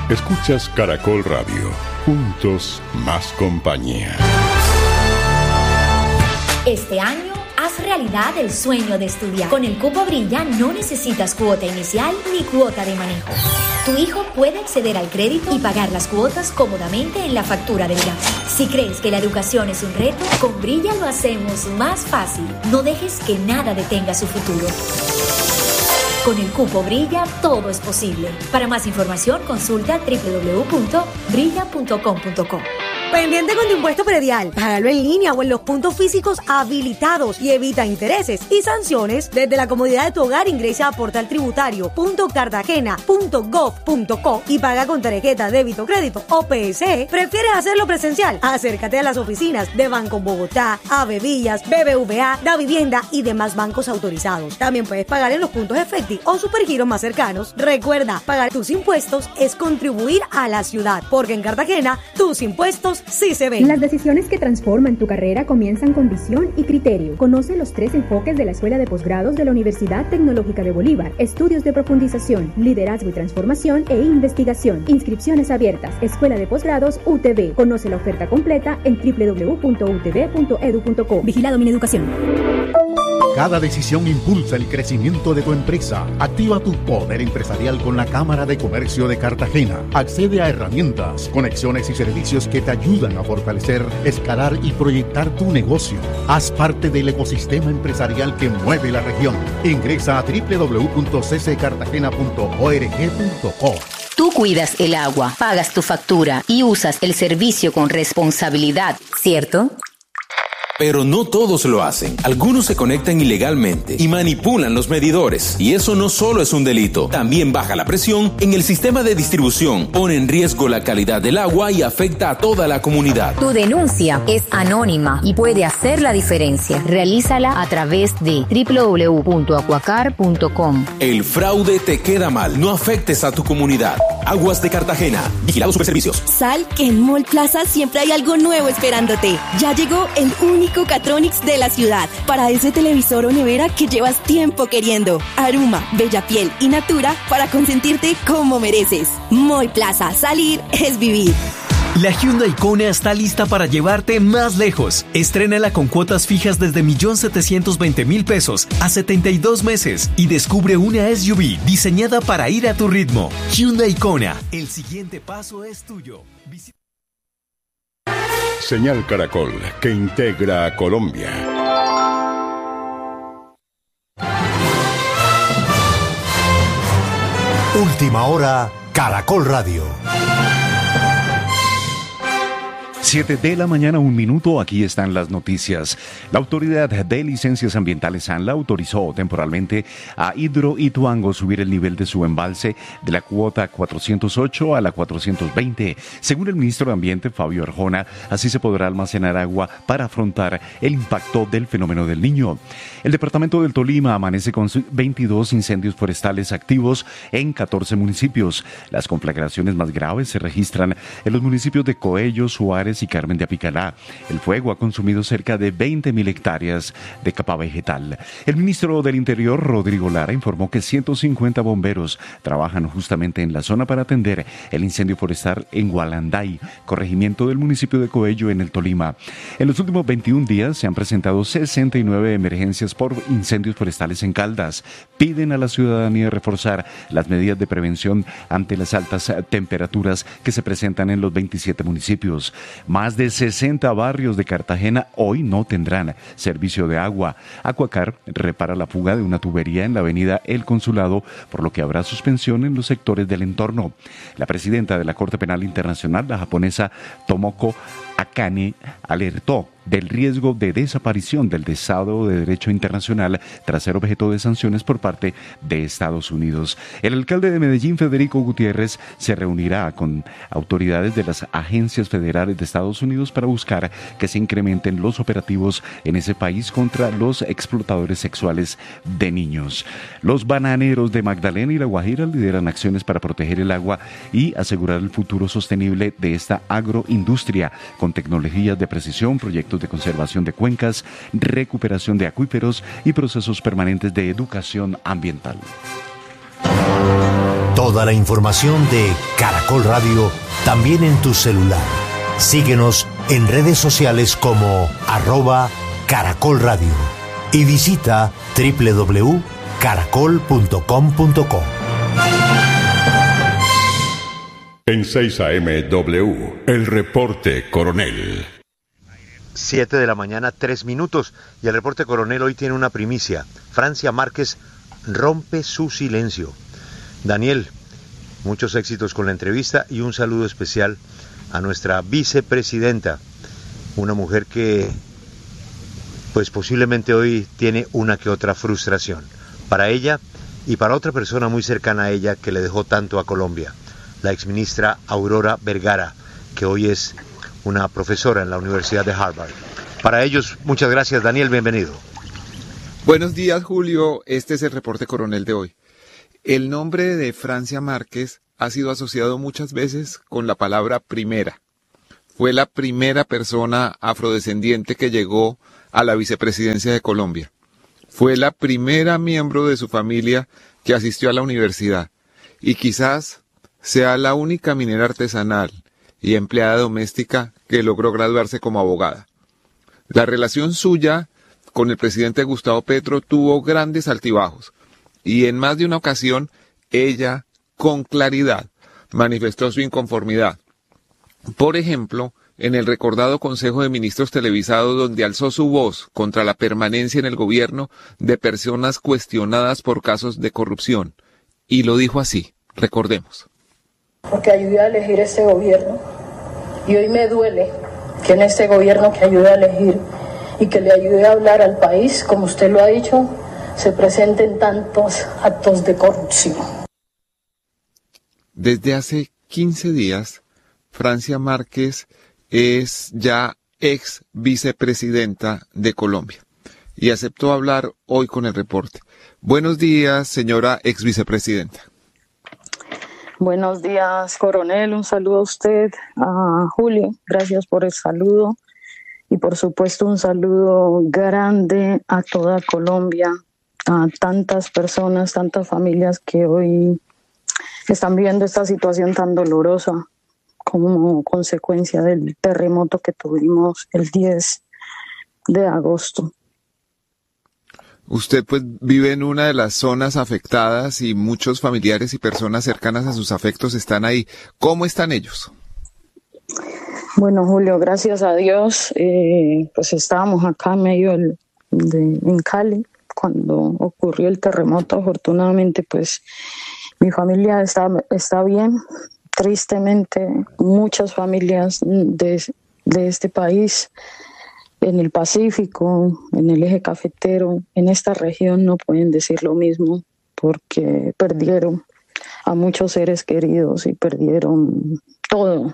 Escuchas Caracol Radio. Juntos, más compañía. Este año, haz realidad el sueño de estudiar. Con el Cupo Brilla no necesitas cuota inicial ni cuota de manejo. Tu hijo puede acceder al crédito y pagar las cuotas cómodamente en la factura del gas. Si crees que la educación es un reto, con Brilla lo hacemos más fácil. No dejes que nada detenga su futuro. Con el Cupo Brilla, todo es posible. Para más información, consulta www.brilla.com.co. Pendiente con tu impuesto predial. Págalo en línea o en los puntos físicos habilitados y evita intereses y sanciones. Desde la comodidad de tu hogar, ingresa a portaltributario.cartagena.gov.co y paga con tarjeta débito, crédito o PSE. ¿Prefieres hacerlo presencial? Acércate a las oficinas de Banco Bogotá, Avevillas, BBVA, Da Vivienda y demás bancos autorizados. También puedes pagar en los puntos Efecti o Supergiros más cercanos. Recuerda, pagar tus impuestos es contribuir a la ciudad, porque en Cartagena tus impuestos sí se ven. Las decisiones que transforman tu carrera comienzan con visión y criterio. Conoce los 3 enfoques de la Escuela de Posgrados de la Universidad Tecnológica de Bolívar: estudios de profundización, liderazgo y transformación e investigación. Inscripciones abiertas. Escuela de Posgrados UTB. Conoce la oferta completa en www.utb.edu.co. Vigilado Mineducación. Cada decisión impulsa el crecimiento de tu empresa. Activa tu poder empresarial con la Cámara de Comercio de Cartagena. Accede a herramientas, conexiones y servicios que te ayudan a fortalecer, escalar y proyectar tu negocio. Haz parte del ecosistema empresarial que mueve la región. Ingresa a www.cccartagena.org.co. Tú cuidas el agua, pagas tu factura y usas el servicio con responsabilidad, ¿cierto? Pero no todos lo hacen. Algunos se conectan ilegalmente y manipulan los medidores. Y eso no solo es un delito, también baja la presión en el sistema de distribución, pone en riesgo la calidad del agua y afecta a toda la comunidad. Tu denuncia es anónima y puede hacer la diferencia. Realízala a través de www.acuacar.com. El fraude te queda mal. No afectes a tu comunidad. Aguas de Cartagena. Vigilado Superservicios. Sal que en Mall Plaza siempre hay algo nuevo esperándote. Ya llegó el único Catronics de la ciudad para ese televisor o nevera que llevas tiempo queriendo. Aruma, Bella Piel y Natura para consentirte como mereces. Mall Plaza, salir es vivir. La Hyundai Kona está lista para llevarte más lejos. Estrénala con cuotas fijas desde 1.720.000 pesos a 72 meses y descubre una SUV diseñada para ir a tu ritmo. Hyundai Kona, el siguiente paso es tuyo. Señal Caracol, que integra a Colombia. Última hora, Caracol Radio. 7 de la mañana, 1 minuto, aquí están las noticias. La Autoridad de Licencias Ambientales ANLA autorizó temporalmente a Hidroituango subir el nivel de su embalse de la cuota 408 a la 420. Según el ministro de Ambiente, Fabio Arjona, así se podrá almacenar agua para afrontar el impacto del fenómeno del Niño. El departamento del Tolima amanece con 22 incendios forestales activos en 14 municipios. Las conflagraciones más graves se registran en los municipios de Coello, Suárez y Carmen de Apicalá. El fuego ha consumido cerca de 20.000 hectáreas de capa vegetal. El ministro del Interior, Rodrigo Lara, informó que 150 bomberos trabajan justamente en la zona para atender el incendio forestal en Gualanday, corregimiento del municipio de Coello, en el Tolima. En los últimos 21 días se han presentado 69 emergencias por incendios forestales en Caldas. Piden a la ciudadanía reforzar las medidas de prevención ante las altas temperaturas que se presentan en los 27 municipios. Más de 60 barrios de Cartagena hoy no tendrán servicio de agua. Acuacar repara la fuga de una tubería en la avenida El Consulado, por lo que habrá suspensión en los sectores del entorno. La presidenta de la Corte Penal Internacional, la japonesa Tomoko Akane, alertó del riesgo de desaparición del Estado de Derecho Internacional tras ser objeto de sanciones por parte de Estados Unidos. El alcalde de Medellín, Federico Gutiérrez, se reunirá con autoridades de las agencias federales de Estados Unidos para buscar que se incrementen los operativos en ese país contra los explotadores sexuales de niños. Los bananeros de Magdalena y La Guajira lideran acciones para proteger el agua y asegurar el futuro sostenible de esta agroindustria con tecnologías de precisión, proyectos de conservación de cuencas, recuperación de acuíferos y procesos permanentes de educación ambiental. Toda la información de Caracol Radio también en tu celular. Síguenos en redes sociales como @Caracol Radio y visita www.caracol.com.co. En 6 AM W, el reporte Coronel. 7 de la mañana, 3 minutos. Y el reporte Coronel hoy tiene una primicia. Francia Márquez rompe su silencio. Daniel, muchos éxitos con la entrevista y un saludo especial a nuestra vicepresidenta, una mujer que pues posiblemente hoy tiene una que otra frustración. Para ella y para otra persona muy cercana a ella que le dejó tanto a Colombia, la exministra Aurora Vergara, que hoy es una profesora en la Universidad de Harvard. Para ellos, muchas gracias, Daniel, bienvenido. Buenos días, Julio. Este es el reporte Coronel de hoy. El nombre de Francia Márquez ha sido asociado muchas veces con la palabra primera. Fue la primera persona afrodescendiente que llegó a la vicepresidencia de Colombia. Fue la primera miembro de su familia que asistió a la universidad y quizás sea la única minera artesanal y empleada doméstica que logró graduarse como abogada. La relación suya con el presidente Gustavo Petro tuvo grandes altibajos y en más de una ocasión ella, con claridad, manifestó su inconformidad. Por ejemplo, en el recordado Consejo de Ministros televisado donde alzó su voz contra la permanencia en el gobierno de personas cuestionadas por casos de corrupción. Y lo dijo así, recordemos. Porque ayudé a elegir este gobierno y hoy me duele que en este gobierno que ayudé a elegir y que le ayudé a hablar al país, como usted lo ha dicho, se presenten tantos actos de corrupción. Desde hace 15 días, Francia Márquez es ya ex vicepresidenta de Colombia y aceptó hablar hoy con el reporte. Buenos días, señora ex vicepresidenta. Buenos días, coronel. Un saludo a usted, a Julio. Gracias por el saludo. Y por supuesto un saludo grande a toda Colombia, a tantas personas, tantas familias que hoy están viviendo esta situación tan dolorosa como consecuencia del terremoto que tuvimos el 10 de agosto. Usted pues vive en una de las zonas afectadas y muchos familiares y personas cercanas a sus afectos están ahí. ¿Cómo están ellos? Bueno, Julio, gracias a Dios, pues estábamos acá en medio en Cali cuando ocurrió el terremoto. Afortunadamente, pues mi familia está bien. Tristemente, muchas familias de este país, en el Pacífico, en el eje cafetero, en esta región no pueden decir lo mismo porque perdieron a muchos seres queridos y perdieron todo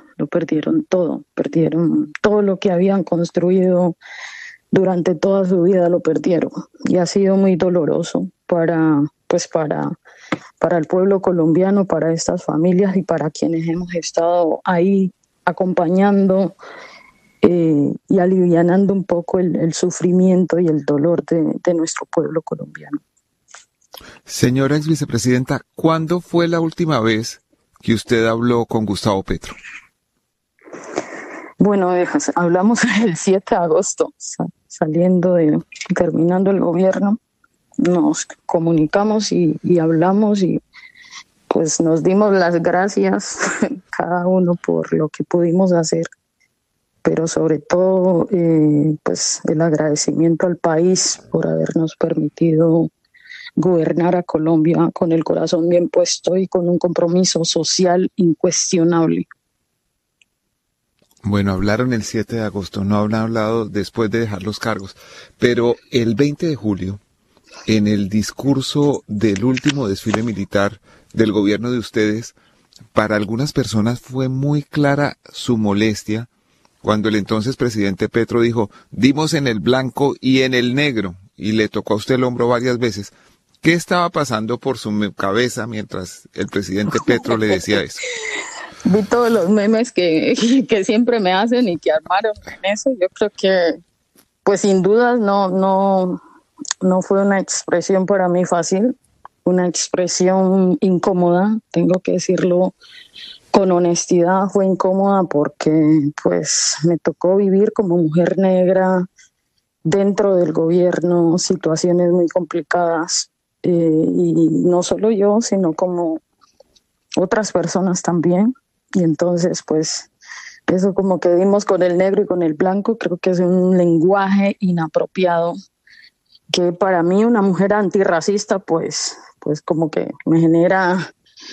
lo que habían construido durante toda su vida, lo perdieron. Y ha sido muy doloroso para el pueblo colombiano, para estas familias y para quienes hemos estado ahí acompañando y alivianando un poco el sufrimiento y el dolor de nuestro pueblo colombiano. Señora ex vicepresidenta, ¿cuándo fue la última vez que usted habló con Gustavo Petro? Bueno, hablamos el 7 de agosto, terminando el gobierno, nos comunicamos y hablamos y pues nos dimos las gracias cada uno por lo que pudimos hacer, pero sobre todo pues el agradecimiento al país por habernos permitido gobernar a Colombia con el corazón bien puesto y con un compromiso social incuestionable. Bueno, hablaron el 7 de agosto, no han hablado después de dejar los cargos, pero el 20 de julio, en el discurso del último desfile militar del gobierno de ustedes, para algunas personas fue muy clara su molestia cuando el entonces presidente Petro dijo, dimos en el blanco y en el negro, y le tocó a usted el hombro varias veces. ¿Qué estaba pasando por su cabeza mientras el presidente Petro le decía eso? Vi todos los memes que siempre me hacen y que armaron en eso. Yo creo que, pues sin dudas, no fue una expresión para mí fácil. una expresión incómoda, tengo que decirlo con honestidad, fue incómoda porque pues me tocó vivir como mujer negra dentro del gobierno situaciones muy complicadas, y no solo yo, sino como otras personas también. Y entonces pues eso como que dimos con el negro y con el blanco. Creo que es un lenguaje inapropiado que para mí, una mujer antirracista, pues como que me genera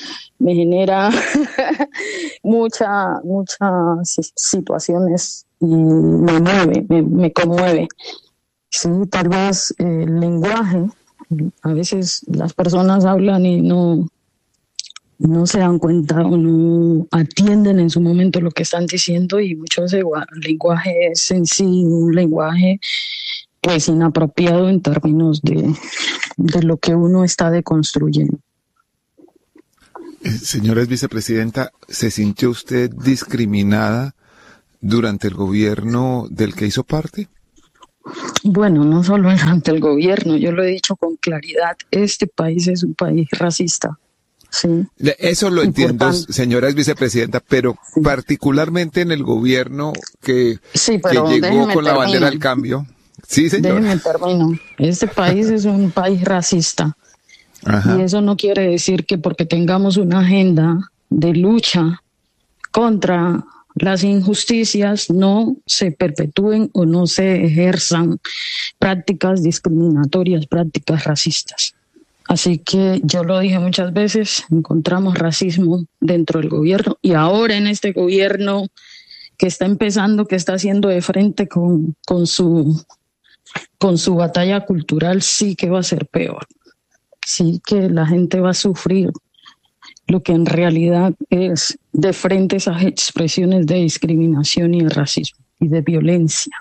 muchas situaciones y me conmueve. Sí, tal vez el lenguaje, a veces las personas hablan y no se dan cuenta o no atienden en su momento lo que están diciendo, y mucho de ese lenguaje es en sí un lenguaje pues inapropiado en términos de lo que uno está deconstruyendo. Señora vicepresidenta, ¿se sintió usted discriminada durante el gobierno del que hizo parte? Bueno, no solo ante el gobierno, yo lo he dicho con claridad, este país es un país racista. Sí. Eso lo entiendo, señora vicepresidenta, pero particularmente en el gobierno que llegó con la bandera del cambio. Sí, señora. Déjeme termino. Este país es un país racista. Ajá. Y eso no quiere decir que porque tengamos una agenda de lucha contra las injusticias no se perpetúen o no se ejerzan prácticas discriminatorias, prácticas racistas. Así que yo lo dije muchas veces, encontramos racismo dentro del gobierno, y ahora en este gobierno que está empezando, que está haciendo de frente con su batalla cultural, sí que va a ser peor. Sí que la gente va a sufrir lo que en realidad es de frente esas expresiones de discriminación y de racismo y de violencia.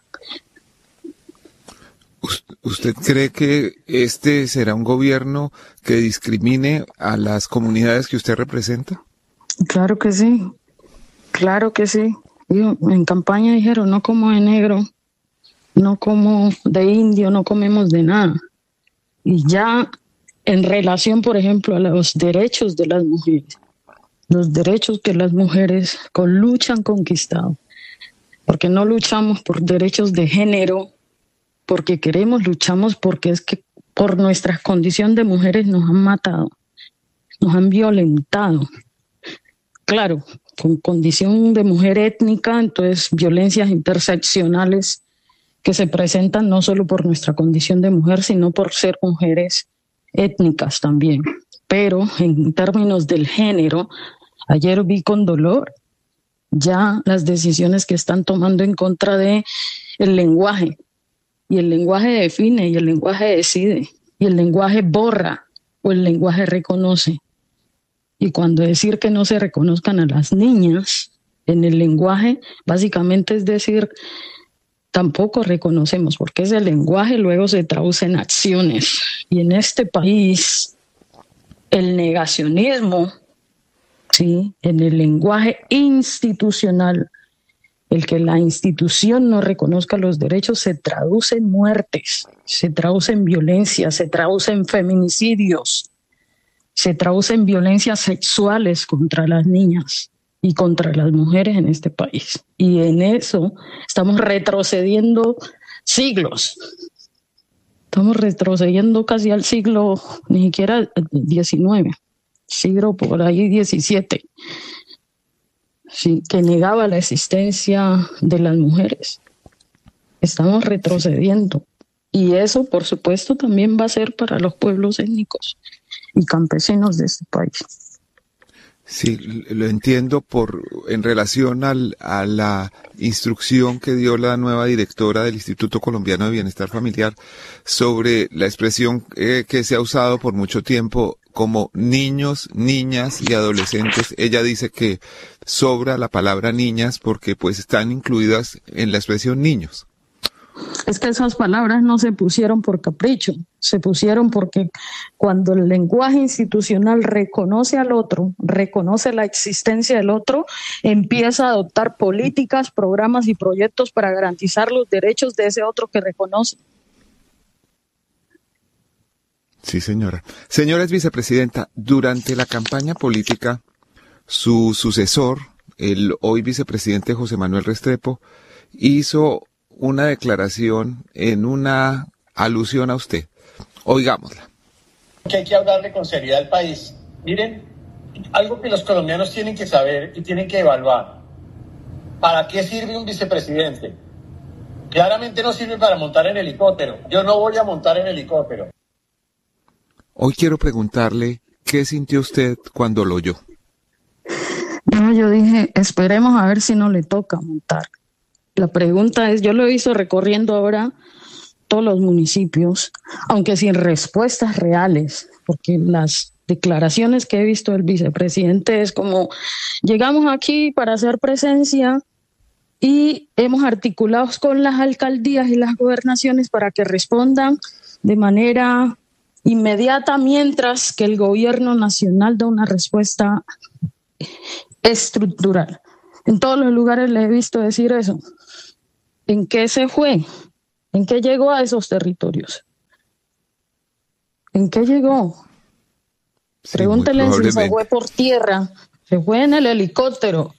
¿Usted cree que este será un gobierno que discrimine a las comunidades que usted representa? Claro que sí, claro que sí. En campaña dijeron, no como de negro, no como de indio, no comemos de nada. Y ya en relación, por ejemplo, a los derechos de las mujeres, los derechos que las mujeres con lucha han conquistado, porque no luchamos por derechos de género, porque queremos, luchamos porque es que por nuestra condición de mujeres nos han matado, nos han violentado. Claro, con condición de mujer étnica, entonces violencias interseccionales que se presentan no solo por nuestra condición de mujer, sino por ser mujeres étnicas también. Pero en términos del género, ayer vi con dolor ya las decisiones que están tomando en contra de el lenguaje. Y el lenguaje define, y el lenguaje decide, y el lenguaje borra, o el lenguaje reconoce. Y cuando decir que no se reconozcan a las niñas en el lenguaje, básicamente es decir, tampoco reconocemos, porque ese lenguaje luego se traduce en acciones. Y en este país, el negacionismo, ¿sí?, en el lenguaje institucional, el que la institución no reconozca los derechos, se traduce en muertes, se traduce en violencia, se traduce en feminicidios, se traduce en violencias sexuales contra las niñas y contra las mujeres en este país. Y en eso estamos retrocediendo siglos. Estamos retrocediendo casi al siglo, ni siquiera XIX, siglo por ahí XVII. Sí, que negaba la existencia de las mujeres. Estamos retrocediendo. Y eso, por supuesto, también va a ser para los pueblos étnicos y campesinos de este país. Sí, lo entiendo en relación a la instrucción que dio la nueva directora del Instituto Colombiano de Bienestar Familiar sobre la expresión que se ha usado por mucho tiempo como niños, niñas y adolescentes. Ella dice que sobra la palabra niñas porque pues están incluidas en la expresión niños. Es que esas palabras no se pusieron por capricho, se pusieron porque cuando el lenguaje institucional reconoce al otro, reconoce la existencia del otro, empieza a adoptar políticas, programas y proyectos para garantizar los derechos de ese otro que reconoce. Sí, señora. Señora vicepresidenta, durante la campaña política, su sucesor, el hoy vicepresidente José Manuel Restrepo, hizo una declaración en una alusión a usted. Oigámosla. Que hay que hablarle con seriedad al país. Miren, algo que los colombianos tienen que saber y tienen que evaluar. ¿Para qué sirve un vicepresidente? Claramente no sirve para montar en helicóptero. Yo no voy a montar en helicóptero. Hoy quiero preguntarle, ¿qué sintió usted cuando lo oyó? No, yo dije, esperemos a ver si no le toca montar. La pregunta es, yo lo he visto recorriendo ahora todos los municipios, aunque sin respuestas reales, porque las declaraciones que he visto del vicepresidente es como, llegamos aquí para hacer presencia y hemos articulado con las alcaldías y las gobernaciones para que respondan de manera inmediata, mientras que el gobierno nacional da una respuesta estructural. En todos los lugares le he visto decir eso. ¿En qué se fue? ¿En qué llegó a esos territorios? ¿En qué llegó? Sí, pregúntele si se fue por tierra, se fue en el helicóptero.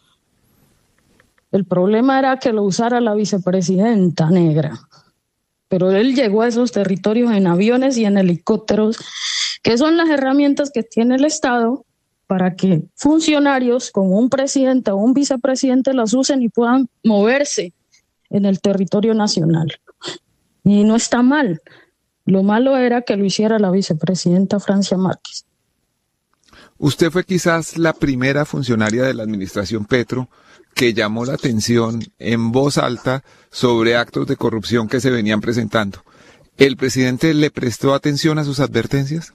El problema era que lo usara la vicepresidenta negra. Pero él llegó a esos territorios en aviones y en helicópteros, que son las herramientas que tiene el Estado para que funcionarios como un presidente o un vicepresidente las usen y puedan moverse en el territorio nacional. Y no está mal. Lo malo era que lo hiciera la vicepresidenta Francia Márquez. Usted fue quizás la primera funcionaria de la administración Petro que llamó la atención en voz alta sobre actos de corrupción que se venían presentando. ¿El presidente le prestó atención a sus advertencias?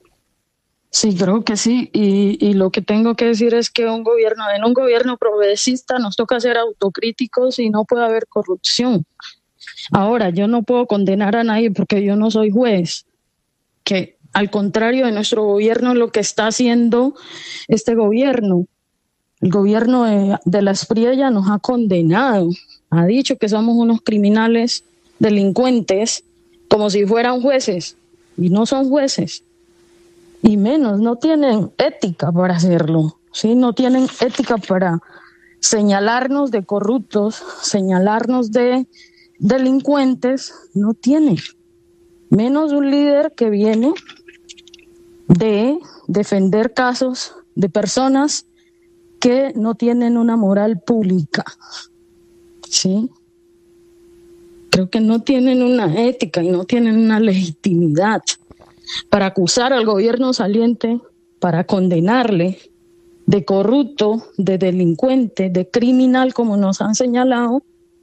Sí, creo que sí. Y lo que tengo que decir es que en un gobierno progresista nos toca ser autocríticos y no puede haber corrupción. Ahora, yo no puedo condenar a nadie porque yo no soy juez. Que al contrario de nuestro gobierno, lo que está haciendo este gobierno, el gobierno de la Espriella nos ha condenado, ha dicho que somos unos criminales delincuentes como si fueran jueces, y no son jueces, y menos, no tienen ética para hacerlo, ¿sí? No tienen ética para señalarnos de corruptos, señalarnos de delincuentes, no tienen, menos un líder que viene de defender casos de personas que no tienen una moral pública, ¿sí? Creo que no tienen una ética y no tienen una legitimidad para acusar al gobierno saliente, para condenarle de corrupto, de delincuente, de criminal, como nos han señalado,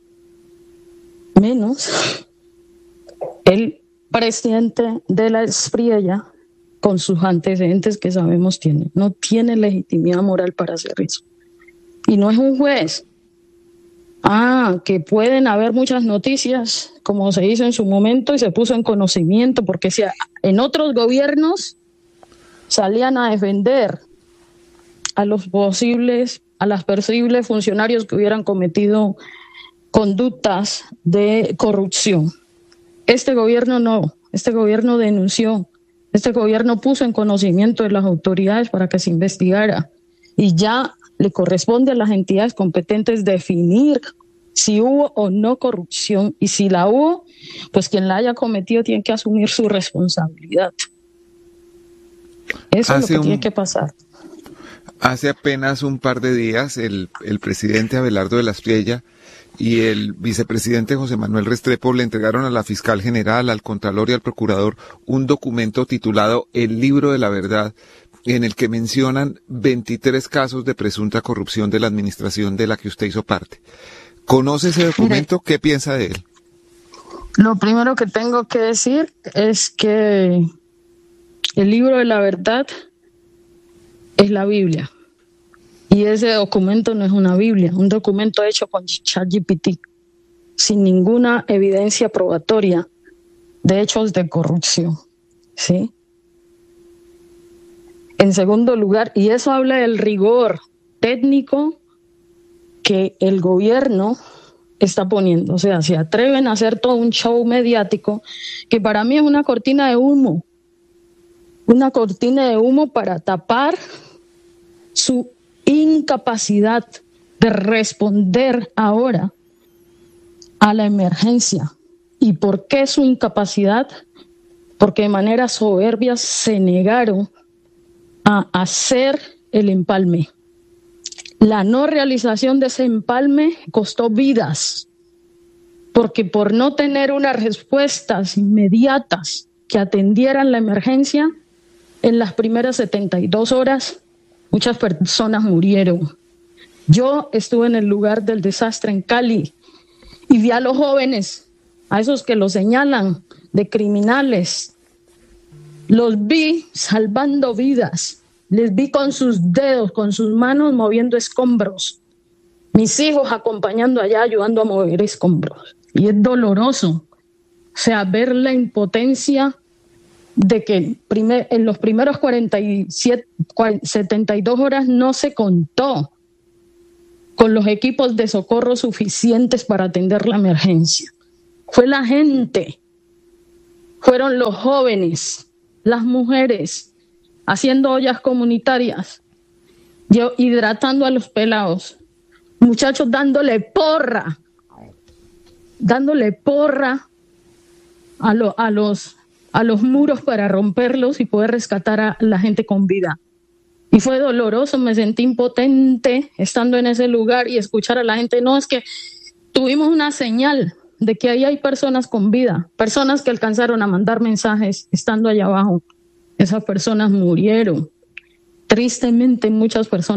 menos el presidente de la Espriella, con sus antecedentes que sabemos tiene. No tiene legitimidad moral para hacer eso. Y no es un juez. Que pueden haber muchas noticias, como se hizo en su momento y se puso en conocimiento, porque si en otros gobiernos salían a defender a las posibles funcionarios que hubieran cometido conductas de corrupción. Este gobierno no, este gobierno denunció. Este gobierno puso en conocimiento de las autoridades para que se investigara y ya le corresponde a las entidades competentes definir si hubo o no corrupción, y si la hubo, pues quien la haya cometido tiene que asumir su responsabilidad. Eso es lo que tiene que pasar. Hace apenas un par de días el presidente Abelardo de la Espriella y el vicepresidente José Manuel Restrepo le entregaron a la fiscal general, al contralor y al procurador un documento titulado El Libro de la Verdad, en el que mencionan 23 casos de presunta corrupción de la administración de la que usted hizo parte. ¿Conoce ese documento? ¿Qué piensa de él? Lo primero que tengo que decir es que el Libro de la Verdad es la Biblia. Y ese documento no es una Biblia, un documento hecho con ChatGPT, sin ninguna evidencia probatoria de hechos de corrupción, ¿sí? En segundo lugar, y eso habla del rigor técnico que el gobierno está poniendo. O sea, se atreven a hacer todo un show mediático que para mí es una cortina de humo. una cortina de humo para tapar su incapacidad de responder ahora a la emergencia. ¿Y por qué su incapacidad? Porque de manera soberbia se negaron a hacer el empalme. La no realización de ese empalme costó vidas, porque por no tener unas respuestas inmediatas que atendieran la emergencia, en las primeras 72 horas muchas personas murieron. Yo estuve en el lugar del desastre en Cali y vi a los jóvenes, a esos que los señalan de criminales, los vi salvando vidas, les vi con sus dedos, con sus manos moviendo escombros, mis hijos acompañando allá, ayudando a mover escombros. Y es doloroso, o sea, ver la impotencia de que en los primeros 72 horas no se contó con los equipos de socorro suficientes para atender la emergencia. Fue la gente, fueron los jóvenes, las mujeres, haciendo ollas comunitarias, hidratando a los pelados, muchachos dándole porra a los muros para romperlos y poder rescatar a la gente con vida. Y fue doloroso, me sentí impotente estando en ese lugar y escuchar a la gente. No, es que tuvimos una señal de que ahí hay personas con vida, personas que alcanzaron a mandar mensajes estando allá abajo. Esas personas murieron. Tristemente, muchas personas